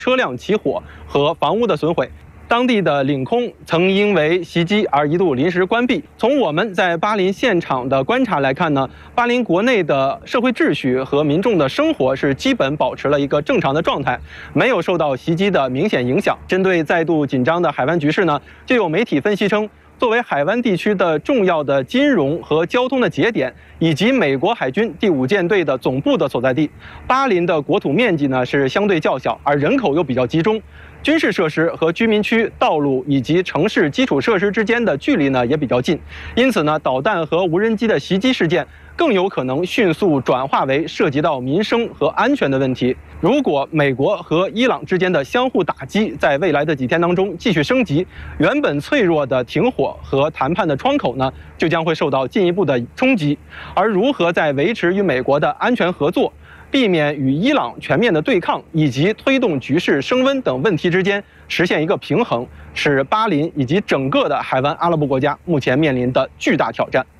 车辆起火和房屋的损毁。当地的领空曾因为袭击而一度临时关闭。从我们在巴林现场的观察来看呢，巴林国内的社会秩序和民众的生活是基本保持了一个正常的状态，没有受到袭击的明显影响。针对再度紧张的海湾局势呢，就有媒体分析称，作为海湾地区的重要的金融和交通的节点，以及美国海军第5舰队的总部的所在地，巴林的国土面积呢是相对较小，而人口又比较集中。军事设施和居民区、道路以及城市基础设施之间的距离呢也比较近，因此呢，导弹和无人机的袭击事件更有可能迅速转化为涉及到民生和安全的问题。如果美国和伊朗之间的相互打击在未来的几天当中继续升级，原本脆弱的停火和谈判的窗口呢，就将会受到进一步的冲击。而如何在维持与美国的安全合作、避免与伊朗全面的对抗以及推动局势升温等问题之间实现一个平衡，是巴林以及整个的海湾阿拉伯国家目前面临的巨大挑战。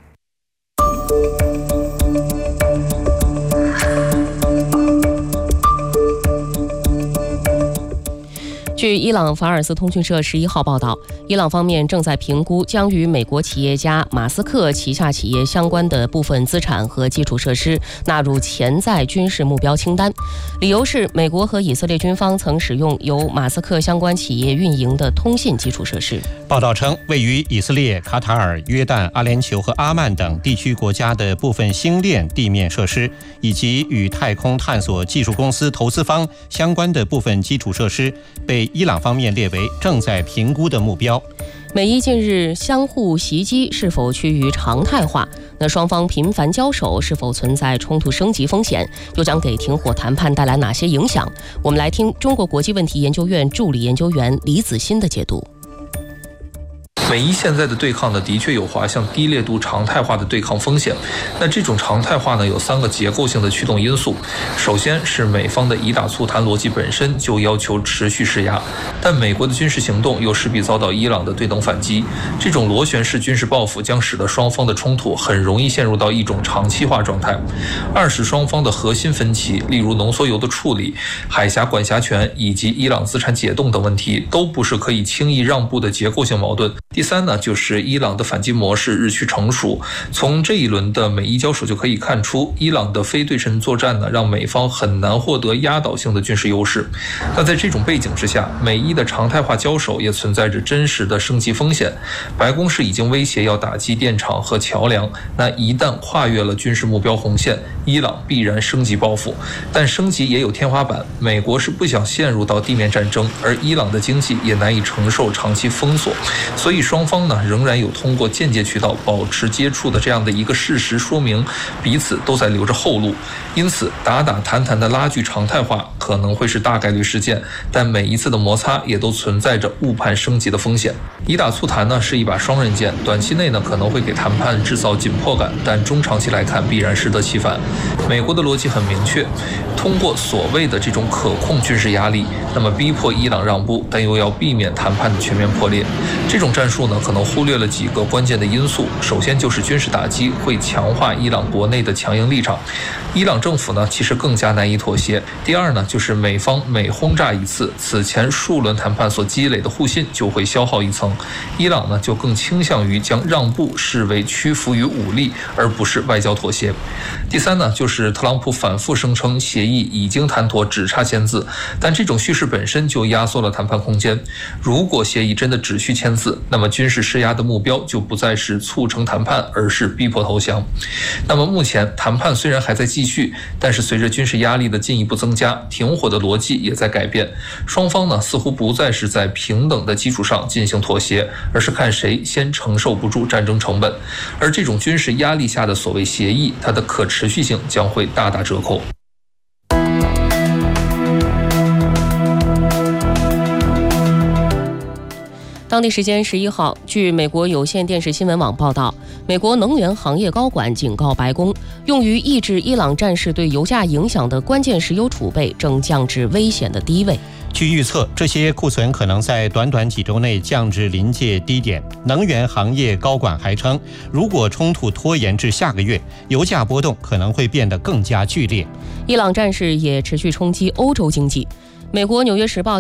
据伊朗法尔斯通讯社11号报道，伊朗方面正在评估将与美国企业家马斯克旗下企业相关的部分资产和基础设施纳入潜在军事目标清单，理由是美国和以色列军方曾使用由马斯克相关企业运营的通信基础设施。 报道称，位于以色列、卡塔尔、约旦、阿联酋和阿曼等地区国家的部分星链地面设施，以及与太空探索技术公司投资方相关的部分基础设施，被伊朗方面列为正在评估的目标。 美伊近日相互袭击是否趋于常态化？那双方频繁交手是否存在冲突升级风险？又将给停火谈判带来哪些影响？我们来听中国国际问题研究院助理研究员李子欣的解读。 美伊现在的对抗呢，的确有滑向低烈度常态化的对抗风险。那这种常态化呢，有3个结构性的驱动因素。首先是美方的以打促谈逻辑本身就要求持续施压，但美国的军事行动又势必遭到伊朗的对等反击。这种螺旋式军事报复将使得双方的冲突很容易陷入到一种长期化状态。二是双方的核心分歧，例如浓缩铀的处理、海峡管辖权以及伊朗资产解冻等问题，都不是可以轻易让步的结构性矛盾。第三呢，就是伊朗的反击模式日趋成熟。从这一轮的美伊交手就可以看出，伊朗的非对称作战呢，让美方很难获得压倒性的军事优势。那在这种背景之下，美伊的常态化交手也存在着真实的升级风险。白宫是已经威胁要打击电厂和桥梁，那一旦跨越了军事目标红线，伊朗必然升级报复。但升级也有天花板，美国是不想陷入到地面战争，而伊朗的经济也难以承受长期封锁，所以双方呢仍然有通过间接渠道保持接触的这样的一个事实，说明彼此都在留着后路。因此打打谈谈的拉锯常态化可能会是大概率事件，但每一次的摩擦也都存在着误判升级的风险。以打促谈呢是一把双刃剑，短期内呢可能会给谈判制造紧迫感，但中长期来看必然适得其反。美国的逻辑很明确，通过所谓的这种可控军事压力，那么逼迫伊朗让步，但又要避免谈判的全面破裂。这种战术呢可能忽略了几个关键的因素，首先就是军事打击会强化伊朗国内的强硬立场，伊朗政府呢其实更加难以妥协。第二呢，就是美方每轰炸一次，此前数轮谈判所积累的互信就会消耗一层，伊朗呢就更倾向于将让步视为屈服于武力，而不是外交妥协。第三呢，就是特朗普反复声称协议已经谈妥，只差签字，但这种叙事本身就压缩了谈判空间。如果协议真的只需签字，那么军事施压的目标就不再是促成谈判，而是逼迫投降。那么目前谈判虽然还在继续，但是随着军事压力的进一步增加，停火的逻辑也在改变。双方呢似乎不再是在平等的基础上进行妥协，而是看谁先承受不住战争成本。而这种军事压力下的所谓协议，它的可持续性将会大打折扣。 当地时间11号，据美国有线电视新闻网报道，美国能源行业高管警告白宫，用于抑制伊朗战事对油价影响的关键石油储备正降至危险的低位。 据预测，这些库存可能在短短几周内降至临界低点。能源行业高管还称，如果冲突拖延至下个月，油价波动可能会变得更加剧烈。 伊朗战事也持续冲击欧洲经济。 美国《纽约时报》